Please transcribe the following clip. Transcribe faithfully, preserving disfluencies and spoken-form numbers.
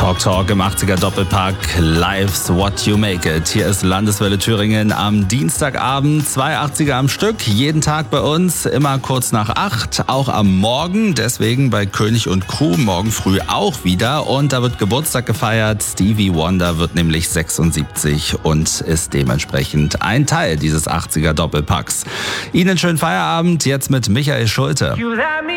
Talk Talk im achtziger Doppelpack, Life's What You Make It. Hier ist Landeswelle Thüringen am Dienstagabend, zwei achtziger am Stück, jeden Tag bei uns, immer kurz nach acht, auch am Morgen, deswegen bei König und Crew morgen früh auch wieder und da wird Geburtstag gefeiert. Stevie Wonder wird nämlich sechsundsiebzig und ist dementsprechend ein Teil dieses achtziger Doppelpacks. Ihnen schönen Feierabend, jetzt mit Michael Schulte.